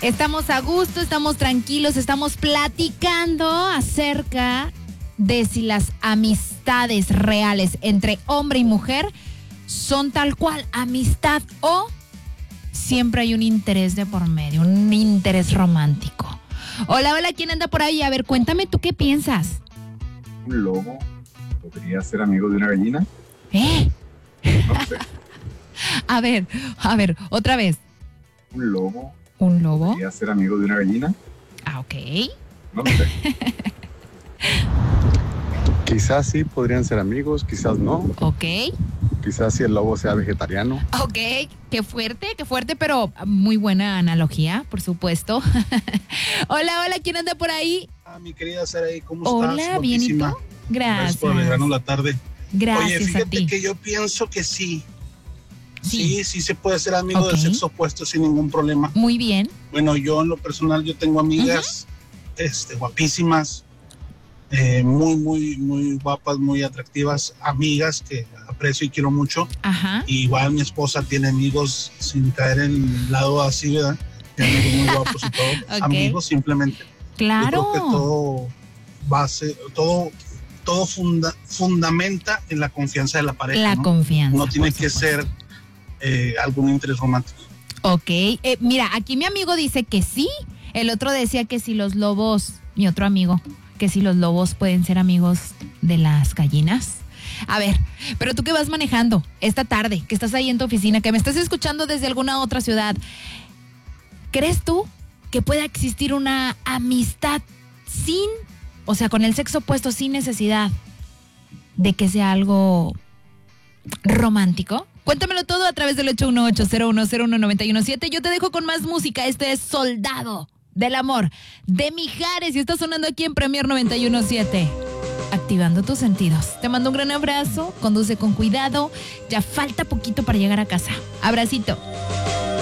Estamos a gusto, estamos tranquilos, estamos platicando acerca de si las amistades reales entre hombre y mujer son tal cual amistad o siempre hay un interés de por medio, un interés romántico. Hola, hola, ¿quién anda por ahí? A ver, cuéntame tú qué piensas. ¿Un lobo podría ser amigo de una gallina? No sé. A ver, otra vez. ¿Un lobo ¿Un lobo? podría ser amigo de una gallina? Ah, ok. No lo sé. Quizás sí podrían ser amigos, quizás no. Ok. Quizás si el lobo sea vegetariano. Ok, qué fuerte, pero muy buena analogía, por supuesto. Hola, hola, ¿quién anda por ahí? Mi querida Saraí, ¿cómo Hola, estás? bien, ¿y tú? Guapísima. Gracias. Por alegrarnos la tarde. Gracias. Oye, a fíjate ti. que yo pienso que sí. Sí. Sí se puede ser amigo Ok. del sexo opuesto sin ningún problema. Muy bien. Bueno, yo en lo personal, yo tengo amigas guapísimas, muy guapas, muy atractivas, amigas que aprecio y quiero mucho. Ajá. Y igual mi esposa tiene amigos sin caer en el lado así, ¿verdad? Tiene amigos muy guapos y todo. Ok. Amigos simplemente. Claro. Yo creo que todo fundamenta en la confianza de la pareja. La ¿no? confianza. No tiene por que supuesto. ser algún interés romántico. Ok. Mira, aquí mi amigo dice que sí. El otro decía que si los lobos, mi otro amigo, que si los lobos pueden ser amigos de las gallinas. A ver, pero tú que vas manejando esta tarde, que estás ahí en tu oficina, que me estás escuchando desde alguna otra ciudad, ¿crees tú que pueda existir una amistad con el sexo opuesto, sin necesidad de que sea algo romántico? Cuéntamelo todo a través del 818-0101-917. Yo te dejo con más música. Este es Soldado del Amor de Mijares y está sonando aquí en Premier 91.7. Activando tus sentidos. Te mando un gran abrazo, conduce con cuidado. Ya falta poquito para llegar a casa. Abracito.